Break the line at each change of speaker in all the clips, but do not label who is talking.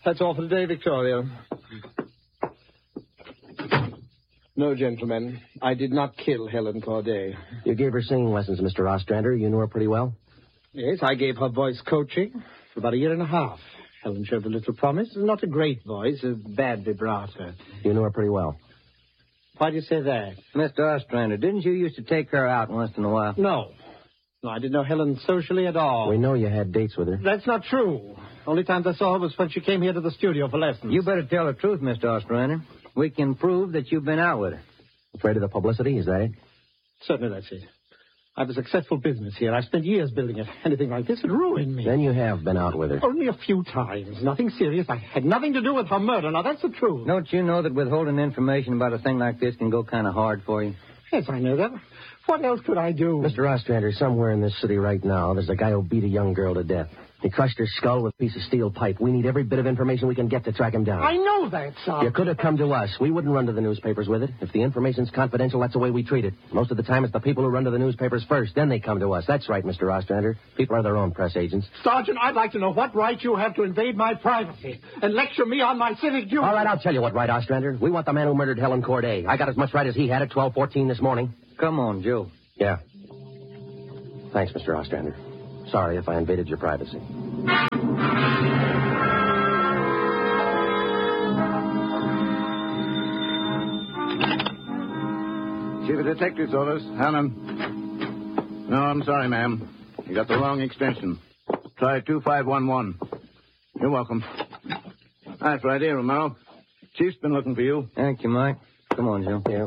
That's all for today, Victoria. No, gentlemen, I did not kill Helen Corday.
You gave her singing lessons, Mr. Ostrander. You knew her pretty well?
Yes, I gave her voice coaching for about a year and a half. Helen showed a little promise. Not a great voice, a bad vibrato.
You knew her pretty well?
Why do you say that?
Mr. Ostrander, didn't you used to take her out once in a while?
No, I didn't know Helen socially at all.
We know you had dates with her.
That's not true. Only times I saw her was when she came here to the studio for lessons.
You better tell the truth, Mr. Ostrander. We can prove that you've been out with her.
Afraid of the publicity, is that it?
Certainly that's it. I have a successful business here. I've spent years building it. Anything like this would ruin me.
Then you have been out with her.
Only a few times. Nothing serious. I had nothing to do with her murder. Now, that's the truth.
Don't you know that withholding information about a thing like this can go kind of hard for you?
Yes, I know that. What else could I do?
Mr. Ostrander, somewhere in this city right now, there's a guy who beat a young girl to death. He crushed her skull with a piece of steel pipe. We need every bit of information we can get to track him down.
I know that, sir.
You could have come to us. We wouldn't run to the newspapers with it. If the information's confidential, that's the way we treat it. Most of the time, it's the people who run to the newspapers first. Then they come to us. That's right, Mr. Ostrander. People are their own press agents.
Sergeant, I'd like to know what right you have to invade my privacy and lecture me on my civic duty.
All right, I'll tell you what right, Ostrander. We want the man who murdered Helen Corday. I got as much right as he had at 12:14 this morning.
Come on, Joe.
Yeah. Thanks, Mr. Ostrander. Sorry if I invaded your privacy.
Chief of Detectives orders. Hannum. No, I'm sorry, ma'am. You got the wrong extension. Try 2511. You're welcome. Hi, Friday, Romero. Chief's been looking for you.
Thank you, Mike. Come on, Joe.
Yeah.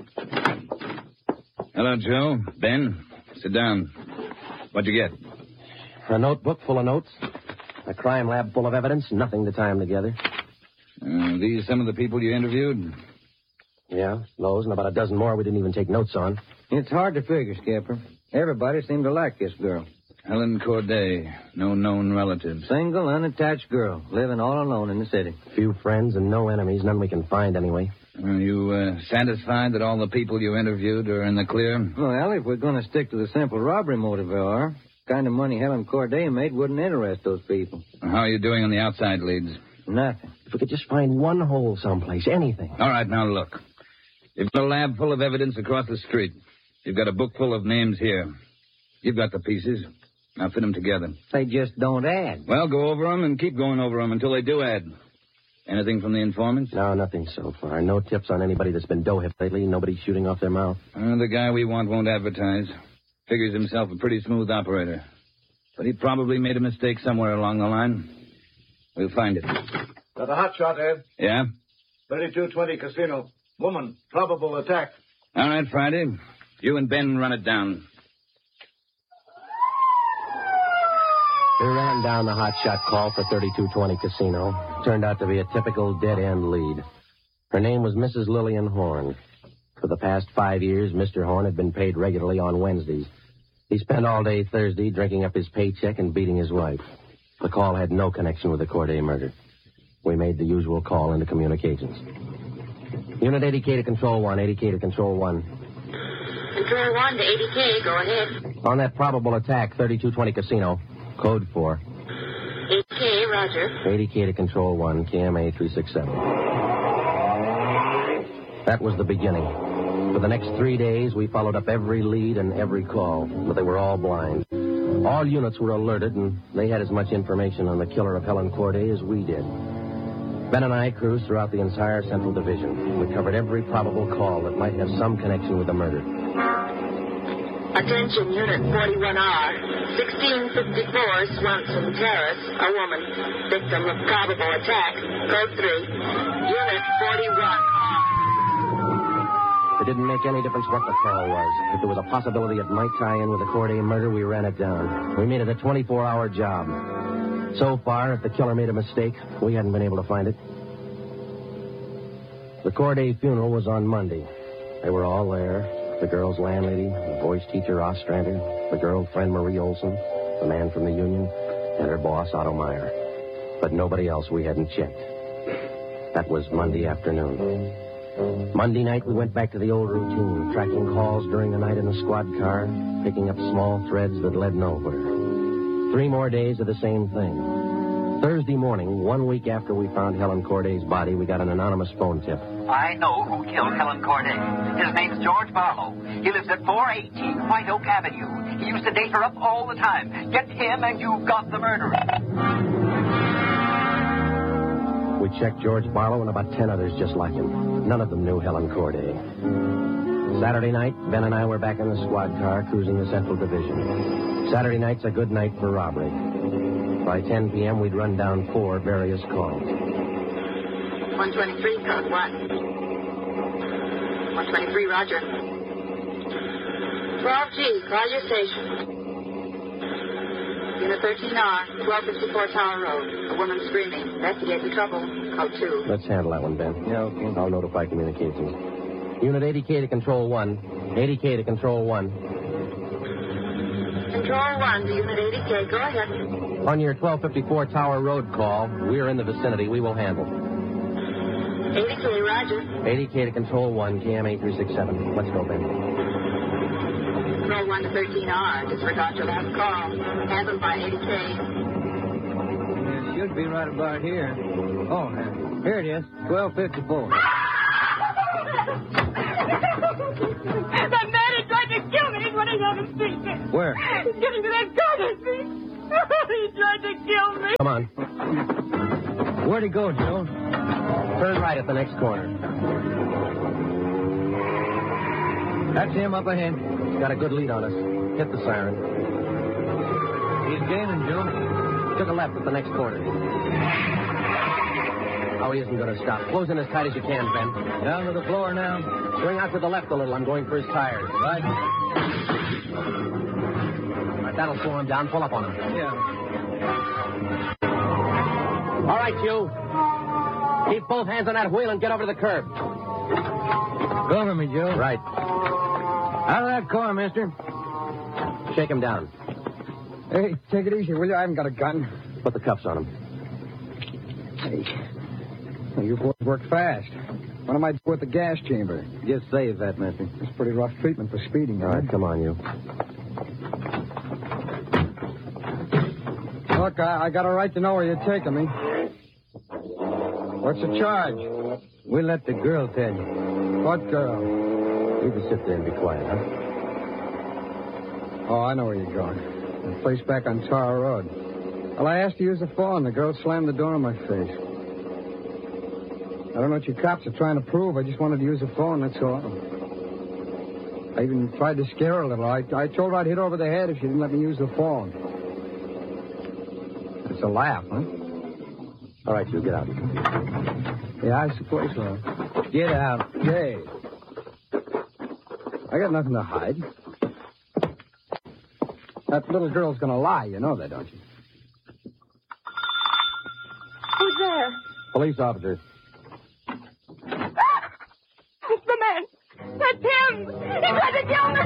Hello, Joe. Ben, sit down. What'd you get?
A notebook full of notes. A crime lab full of evidence. Nothing to tie them together.
These some of the people you interviewed?
Yeah, those and about a dozen more we didn't even take notes on.
It's hard to figure, Skipper. Everybody seemed to like this girl.
Helen Corday. No known relatives.
Single, unattached girl, living all alone in the city.
Few friends and no enemies. None we can find anyway.
Are you satisfied that all the people you interviewed are in the clear?
Well, if we're going to stick to the simple robbery motive, we are. The kind of money Helen Corday made wouldn't interest those people.
How are you doing on the outside leads?
Nothing.
If we could just find one hole someplace, anything.
All right, now look. You've got a lab full of evidence across the street. You've got a book full of names here. You've got the pieces. Now fit them together.
They just don't add.
Well, go over them and keep going over them until they do add. Anything from the informants?
No, nothing so far. No tips on anybody that's been dough-hipped lately. Nobody shooting off their mouth.
The guy we want won't advertise. Figures himself a pretty smooth operator. But he probably made a mistake somewhere along the line. We'll find it.
Got a hot shot, Ed.
Yeah?
3220 Casino. Woman. Probable attack.
All right, Friday. You and Ben run it down.
We ran down the hotshot call for 3220 Casino. Turned out to be a typical dead-end lead. Her name was Mrs. Lillian Horn. For the past 5 years, Mr. Horn had been paid regularly on Wednesdays. He spent all day Thursday drinking up his paycheck and beating his wife. The call had no connection with the Corday murder. We made the usual call into communications. Unit 80K to Control 1, 80K to Control 1.
Control 1 to 80K, go ahead.
On that probable attack, 3220 Casino. Code 4.
80K, roger.
80K to Control 1, KMA 367. That was the beginning. For the next 3 days, we followed up every lead and every call, but they were all blind. All units were alerted, and they had as much information on the killer of Helen Corday as we did. Ben and I cruised throughout the entire Central Division. We covered every probable call that might have some connection with the murder.
Attention, Unit 41R. 1654 Swanson Terrace. A woman. Victim of probable attack. Code 3. Unit 41R.
It didn't make any difference what the call was. If there was a possibility it might tie in with the Corday murder, we ran it down. We made it a 24-hour job. So far, if the killer made a mistake, we hadn't been able to find it. The Corday funeral was on Monday. They were all there. The girl's landlady, the voice teacher Ostrander, the girlfriend Marie Olson, the man from the union, and her boss Otto Meyer. But nobody else we hadn't checked. That was Monday afternoon. Monday night, we went back to the old routine, tracking calls during the night in the squad car, picking up small threads that led nowhere. 3 more days of the same thing. Thursday morning, 1 week after we found Helen Corday's body, we got an anonymous phone tip.
I know who killed Helen Corday. His name's George Barlow. He lives at 418 White Oak Avenue. He used to date her up all the time. Get him and you've got the murderer.
We checked George Barlow and about 10 others just like him. None of them knew Helen Corday. Saturday night, Ben and I were back in the squad car cruising the Central Division. Saturday night's a good night for robbery. By 10 p.m., we'd run down 4 various calls.
123, code 1. 123, roger. 12G, call your station. Unit 13R, 1254 Tower Road. A woman screaming. Investigate the trouble. Code 2.
Let's handle that one, Ben.
Yeah, okay.
I'll notify communications. Unit 80K to Control 1. 80K to Control 1.
Control 1 to Unit 80K. Go ahead.
On your 1254 Tower Road call, we're in the vicinity. We will handle.
80K, roger.
80K to Control 1, GM 8367. Let's go, Ben.
Control 1 to 13R. Disregard your last call. Handled by 80K.
It should be right about here. Oh, here it is. 1254.
That man is trying to kill me. He's running out of feet.
Where?
He's getting to that gun at me. He tried to kill me.
Come on.
Where'd he go, Joe?
Turn right at the next corner.
That's him up ahead.
He's got a good lead on us. Hit the siren.
He's gaining, Joe.
Took a left at the next corner. Oh, he isn't going to stop. Close in as tight as you can, Ben.
Down to the floor now.
Swing out to the left a little. I'm going for his tires.
Right.
All right, that'll slow him down. Pull up on him.
Yeah.
All right, you. Keep both hands on that wheel and get over to the curb.
Cover me, Joe.
Right.
Out of that car, mister.
Shake him down.
Hey, take it easy, will you? I haven't got a gun.
Put the cuffs on him.
Hey. Well, you boys work fast. What am I doing with the gas chamber? Just save that, mister. It's pretty rough treatment for speeding.
All right, come on, you.
Look, I got a right to know where you're taking me. What's the charge? We'll let the girl tell you. What girl?
You can sit there and be quiet, huh?
Oh, I know where you're going. The place back on Tower Road. Well, I asked to use the phone. The girl slammed the door in my face. I don't know what you cops are trying to prove. I just wanted to use the phone, that's all. I even tried to scare her a little. I told her I'd hit her over the head if she didn't let me use the phone. It's a laugh, huh?
All right, you get out.
Yeah, I suppose so. Get out. Hey. I got nothing to hide. That little girl's gonna lie. You know that, don't you?
Who's there?
Police officer.
It's the man. That's him. He tried to kill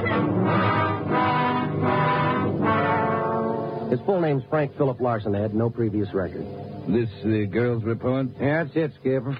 me.
His full name's Frank Philip Larson, Ed. No previous record.
This the girl's report?
Yeah, that's it, Skipper.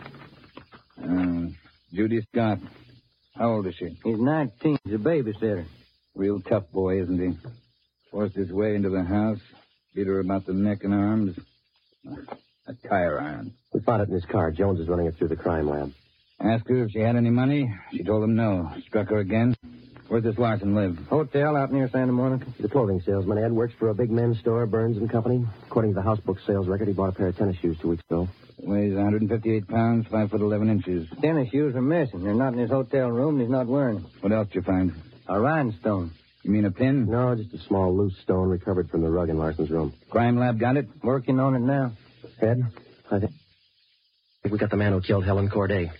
Judy Scott. How old is she?
He's 19. He's a babysitter.
Real tough boy, isn't he? Forced his way into the house, beat her about the neck and arms. A tire iron.
We found it in his car. Jones is running it through the crime lab.
Asked her if she had any money. She told him no. Struck her again. Where's this Larson live?
Hotel out near Santa Monica.
He's a clothing salesman, Ed. Works for a big men's store, Burns and Company. According to the house book sales record, he bought a pair of tennis shoes 2 weeks ago.
Weighs 158 pounds, 5'11".
Tennis shoes are missing. They're not in his hotel room, and he's not wearing them.
What else did you find?
A rhinestone.
You mean a pin?
No, just a small loose stone recovered from the rug in Larson's room.
Crime lab got it?
Working on it now.
Ed, I think we got the man who killed Helen Corday.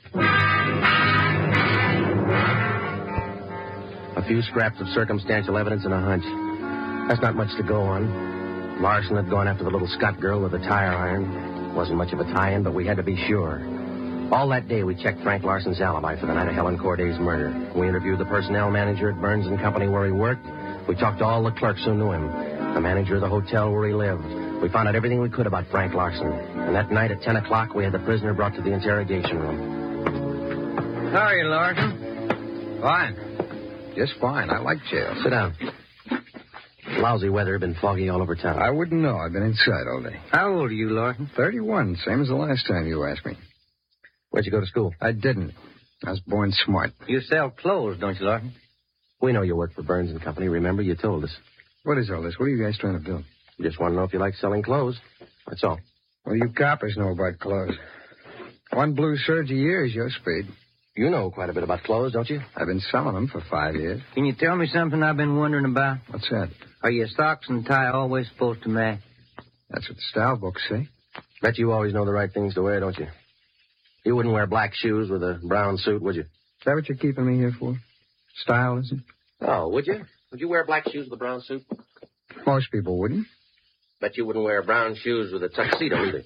A few scraps of circumstantial evidence and a hunch. That's not much to go on. Larson had gone after the little Scott girl with the tire iron. Wasn't much of a tie-in, but we had to be sure. All that day, we checked Frank Larson's alibi for the night of Helen Corday's murder. We interviewed the personnel manager at Burns and Company where he worked. We talked to all the clerks who knew him. The manager of the hotel where he lived. We found out everything we could about Frank Larson. And that night at 10 o'clock, we had the prisoner brought to the interrogation room.
How are you, Larson? Fine. Just fine. I like jail.
Sit down. Lousy weather, been foggy all over town.
I wouldn't know. I've been inside all day.
How old are you, Larson?
31, same as the last time you asked me.
Where'd you go to school?
I didn't. I was born smart.
You sell clothes, don't you, Larson?
We know you work for Burns and Company. Remember, you told us.
What is all this? What are you guys trying to build?
We just want to know if you like selling clothes. That's all.
Well, you coppers know about clothes. One blue serge a year is your speed.
You know quite a bit about clothes, don't you?
I've been selling them for 5 years.
Can you tell me something I've been wondering about?
What's that?
Are your socks and tie always supposed to match?
That's what the style books say.
Bet you always know the right things to wear, don't you? You wouldn't wear black shoes with a brown suit, would you?
Is that what you're keeping me here for? Style, is it?
Oh, would you? Would you wear black shoes with a brown suit?
Most people wouldn't.
Bet you wouldn't wear brown shoes with a tuxedo either.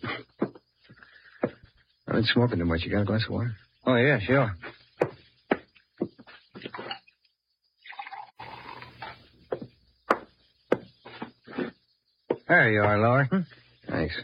I've been smoking too much. You got a glass of water?
Oh, yeah, sure. There you are, Larson.
Thanks.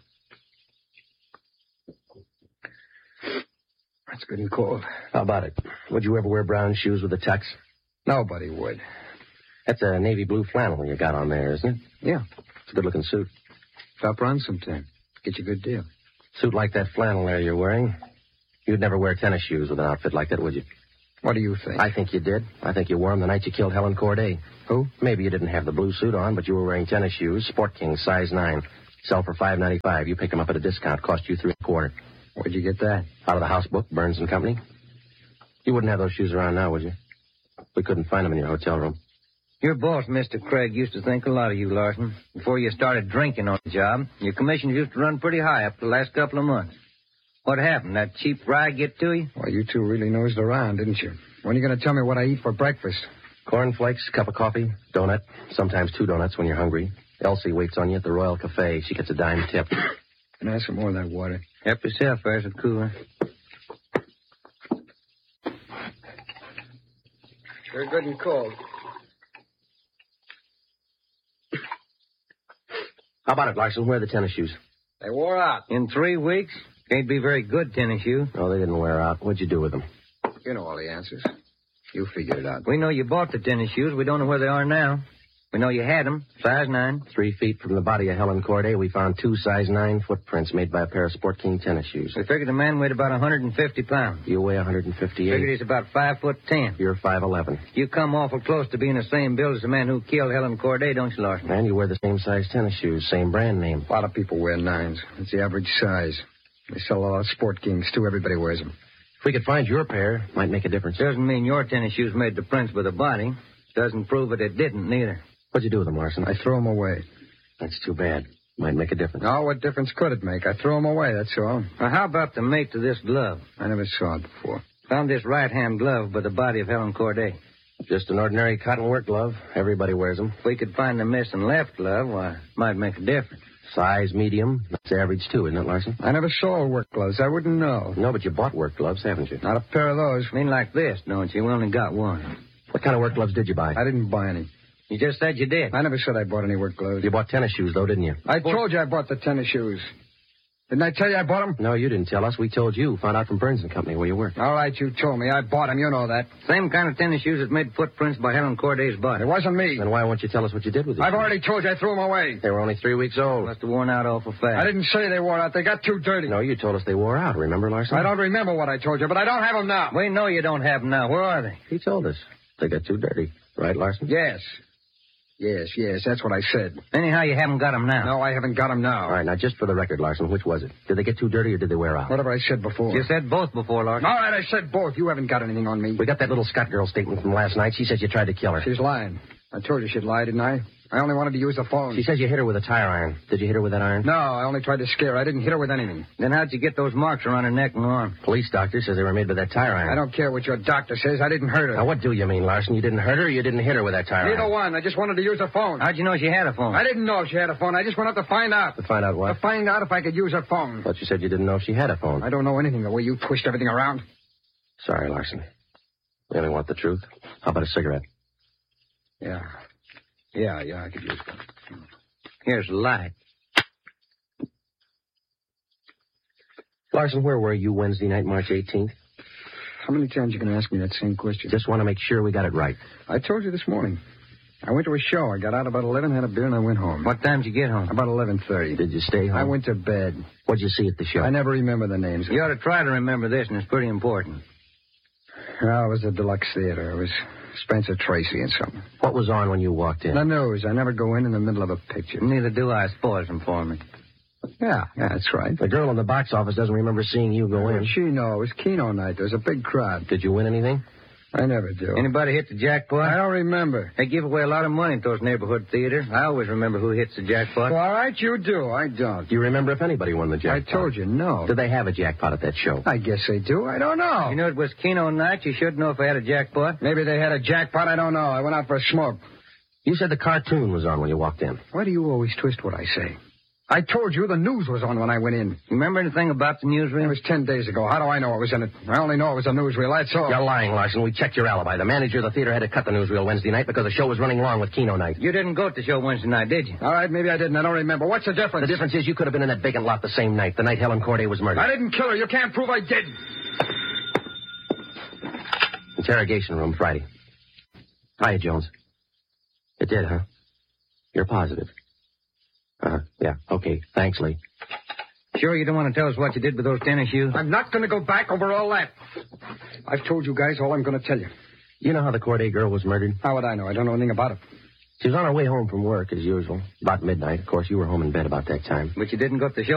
That's good and cold.
How about it? Would you ever wear brown shoes with a tux?
Nobody would.
That's a navy blue flannel you got on there, isn't it?
Yeah.
It's a good-looking suit.
Stop around sometime. Get you a good deal.
Suit like that flannel there you're wearing. You'd never wear tennis shoes with an outfit like that, would you?
What do you think?
I think you did. I think you wore them the night you killed Helen Corday.
Who?
Maybe you didn't have the blue suit on, but you were wearing tennis shoes, Sport King, size 9. Sell for $5.95. You picked them up at a discount. Cost you $3.25.
Where'd you get that?
Out of the house book, Burns and Company. You wouldn't have those shoes around now, would you? We couldn't find them in your hotel room.
Your boss, Mr. Craig, used to think a lot of you, Larson. Before you started drinking on the job, your commissions used to run pretty high up the last couple of months. What happened? That cheap rye get to you?
Well, you two really nosed around, didn't you? When are you going to tell me what I eat for breakfast?
Cornflakes, cup of coffee, donut, sometimes 2 donuts when you're hungry. Elsie waits on you at the Royal Cafe. She gets a dime tip.
Can I have some more of that water?
Help yourself, there's a cooler.
They're good and cold.
How about it, Larson? Where are the tennis shoes?
They wore out.
In 3 weeks? Can't be very good tennis shoes.
Oh, they didn't wear out. What'd you do with them?
You know all the answers. You figured it out.
We know you bought the tennis shoes. We don't know where they are now. We know you had them, size 9.
3 feet from the body of Helen Corday, we found 2 size 9 footprints made by a pair of Sport King tennis shoes.
We figured the man weighed about 150 pounds.
You weigh 158.
Figured he's about 5'10".
You're 5'11".
You come awful close to being the same build as the man who killed Helen Corday, don't you, Larson?
And you wear the same size tennis shoes, same brand name.
A lot of people wear 9s. It's the average size. They sell a lot of Sport Kings, too. Everybody wears them.
If we could find your pair, might make a difference.
Doesn't mean your tennis shoes made the prints with the body. Doesn't prove it didn't, neither.
What'd you do with them, Larson?
I threw them away.
That's too bad. Might make a difference.
Oh, what difference could it make? I threw them away, that's all.
Now, how about the mate to this glove?
I never saw it before.
Found this right-hand glove by the body of Helen Corday.
Just an ordinary cotton work glove. Everybody wears them.
If we could find the missing left glove, why, it might make a difference.
Size medium. That's average, too, isn't it, Larson?
I never saw work gloves. I wouldn't know.
No, but you bought work gloves, haven't you?
Not a pair of those.
I mean like this, don't you? We only got one.
What kind of work gloves did you buy?
I didn't buy any.
You just said you did.
I never said I bought any work gloves.
You bought tennis shoes, though, didn't you?
I told you I bought the tennis shoes. Didn't I tell you I bought them?
No, you didn't tell us. We told you. Found out from Burns and Company where you work.
All right, you told me. I bought them. You know that.
Same kind of tennis shoes that made footprints by Helen Corday's body.
It wasn't me.
Then why won't you tell us what you did with them?
I've already told you I threw them away.
They were only 3 weeks old.
Must have worn out awful fast.
I didn't say they wore out. They got too dirty.
No, you told us they wore out. Remember, Larson?
I don't remember what I told you, but I don't have them now.
We know you don't have them now. Where are they?
He told us. They got too dirty. Right, Larson?
Yes. Yes, that's what I said.
Anyhow, you haven't got them now.
No, I haven't got them now.
All right, now, just for the record, Larson, which was it? Did they get too dirty or did they wear out?
Whatever I said before.
You said both before, Larson.
All right, I said both. You haven't got anything on me.
We got that little Scott girl statement from last night. She says you tried to kill her.
She's lying. I told you she'd lie, didn't I? I only wanted to use the phone.
She says you hit her with a tire iron. Did you hit her with that iron?
No, I only tried to scare her. I didn't hit her with anything.
Then how'd you get those marks around her neck and arm?
Police doctor says they were made by that tire iron.
I don't care what your doctor says. I didn't hurt her.
Now, what do you mean, Larson? You didn't hurt her or you didn't hit her with that tire
Neither
iron?
one. I just wanted to use her phone.
How'd you know she had a phone?
I didn't know she had a phone. I just went up to find out.
To find out what?
To find out if I could use her phone.
But you said you didn't know if she had a phone.
I don't know anything the way you twist everything around.
Sorry, Larson. We only want the truth. How about a cigarette?
Yeah, I could use one.
Here's the light.
Larson, where were you Wednesday night, March 18th?
How many times are you going to ask me that same question?
Just want to make sure we got it right.
I told you this morning. I I went to a show. I got out about 11, had a beer, and I went home.
What time did you get home?
About 11:30.
Did you stay home?
I went to bed.
What'd you see at the show?
I never remember the names.
You ought to try to remember this, and it's pretty important.
Well, it was the Deluxe Theater. It was Spencer Tracy and something.
What was on when you walked in?
The news. I never go in the middle of a picture.
Neither do I. Spoils them for me.
Yeah, that's right.
The girl in the box office doesn't remember seeing you go in.
She knows. It was Keno night. There was a big crowd.
Did you win anything?
I never do.
Anybody hit the jackpot?
I don't remember.
They give away a lot of money at those neighborhood theaters. I always remember who hits the jackpot.
Well, all right, you do. I don't.
Do you remember if anybody won the jackpot?
I told you, no.
Did they have a jackpot at that show?
I guess they do. I don't know.
You know, it was Keno night. You should know if they had a jackpot.
Maybe they had a jackpot. I don't know. I went out for a smoke.
You said the cartoon was on when you walked in.
Why do you always twist what I say? I told you the news was on when I went in.
You remember anything about the newsreel?
It was 10 days ago. How do I know it was in it? I only know it was a newsreel. That's all.
You're lying, Larson. We checked your alibi. The manager of the theater had to cut the newsreel Wednesday night because the show was running long with Keno night.
You didn't go to the show Wednesday night, did you?
All right, maybe I didn't. I don't remember. What's the difference?
The difference is you could have been in that vacant lot the same night, the night Helen Corday was murdered.
I didn't kill her. You can't prove I did.
Interrogation room, Friday. Hiya, Jones. It did, huh? You're positive. Yeah, okay. Thanks, Lee.
Sure you don't want to tell us what you did with those tennis shoes?
I'm not going to go back over all that. I've told you guys all I'm going to tell you.
You know how the Corday girl was murdered?
How would I know? I don't know anything about it.
She was on her way home from work, as usual. About midnight. Of course, you were home in bed about that time.
But you didn't go to the show?